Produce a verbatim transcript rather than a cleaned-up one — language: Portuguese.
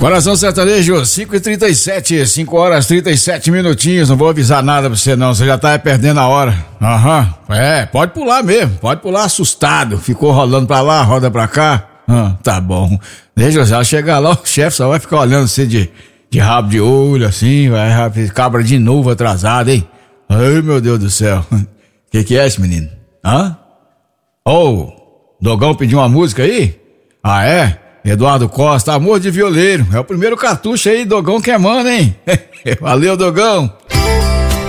Coração Sertanejo, cinco e trinta e sete, cinco horas e trinta e sete minutinhos, não vou avisar nada pra você não, você já tá perdendo a hora. Aham, uhum. É, pode pular mesmo, pode pular assustado, ficou rolando pra lá, roda pra cá. Ah, tá bom. Deixa eu já chegar lá, o chefe só vai ficar olhando você de, de rabo de olho, assim, vai, cabra de novo atrasado, hein? Ai, meu Deus do céu. Que que é esse menino? Hã? Ô, oh, Dogão pediu uma música aí? Ah, é? Eduardo Costa, Amor de Violeiro. É o primeiro cartucho aí, Dogão que é mano, hein? Valeu, Dogão.